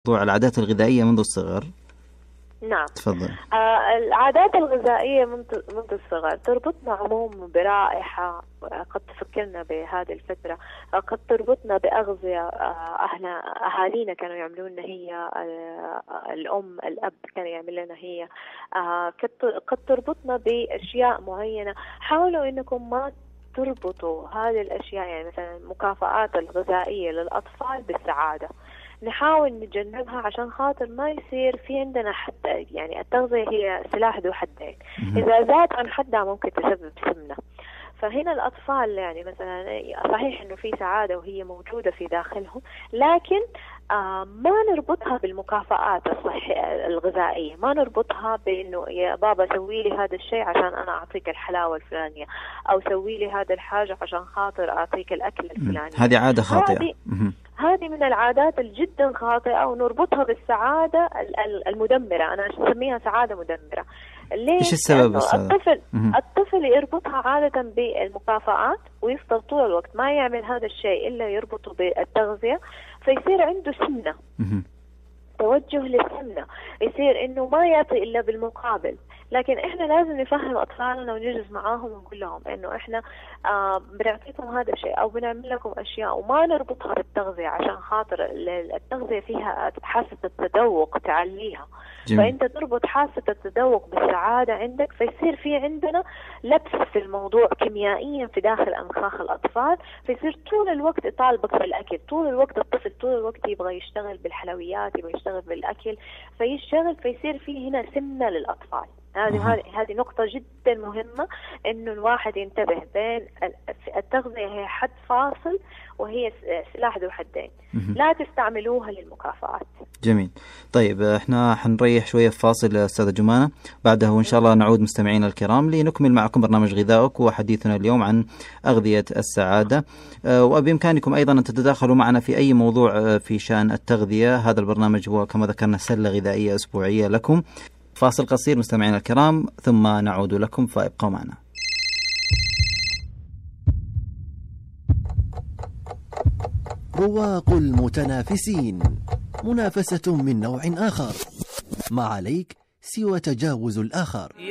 موضوع العادات الغذائية منذ الصغر. نعم. تفضل. العادات الغذائية منذ الصغر تربطنا عموما برائحة قد تفكرنا بهذه الفترة، قد تربطنا بأغذية أهالينا كانوا يعملونها، هي الأم الأب كان يعمل لنا هي، قد تربطنا بأشياء معينة. حاولوا إنكم ما تربطوا هذه الأشياء، يعني مثلا المكافآت الغذائية للأطفال بالسعادة، نحاول نتجنبها عشان خاطر ما يصير في عندنا حد. يعني التغذية هي سلاح ذو حدين، إذا زاد عن حدها ممكن تسبب سمنة. فهنا الأطفال يعني مثلا صحيح إنه في سعادة وهي موجودة في داخلهم، لكن ما نربطها بالمكافآت الغذائية، ما نربطها بإنه يا بابا سوي لي هذا الشيء عشان أنا أعطيك الحلاوة الفلانية، أو سوي لي هذا الحاجة عشان خاطر أعطيك الأكل الفلاني. هذه عادة خاطئة. هذه من العادات الجدا خاطئة، ونربطها بالسعادة المدمرة. أنا أسميها سعادة مدمرة. ليه؟ إيش السبب؟ الطفل يربطها عادة بالمكافآت، ويفضل طول الوقت ما يعمل هذا الشيء إلا يربطه بالتغذية، فيصير عنده سمنة، توجه للسمنة، يصير إنه ما يعطي إلا بالمقابل. لكن إحنا لازم نفهم أطفالنا ونجلس معاهم ونقول لهم إنه إحنا بنعطيكم هذا الشيء أو بنعمل لكم أشياء، وما نربطها بالتغذية عشان خاطر التغذية فيها حاسة التذوق تعليها. فأنت تربط حاسة التذوق بالسعادة عندك، فيصير في عندنا لبس في الموضوع كيميائيا في داخل أمخاخ الأطفال، فيصير طول الوقت يطالبك بالأكل، طول الوقت الطفل طول الوقت يبغى يشتغل بالحلويات، يبغى يشتغل بالأكل، فيصير في هنا سمنة للأطفال. هذه نقطة جدا مهمة، إنه الواحد ينتبه بين التغذية هي حد فاصل، وهي سلاح ذو حدين، لا تستعملوها للمكافآت. جميل. طيب احنا حنريح شوية في فاصل أستاذة جمانة، بعده وإن شاء الله نعود مستمعينا الكرام لنكمل معكم برنامج غذائك وحديثنا اليوم عن أغذية السعادة. وبإمكانكم أيضا أن تتداخلوا معنا في أي موضوع في شأن التغذية. هذا البرنامج هو كما ذكرنا سلة غذائية أسبوعية لكم. فاصل قصير مستمعينا الكرام ثم نعود لكم، فابقوا معنا. رواق المتنافسين، منافسة من نوع آخر، ما عليك سوى تجاوز الآخر.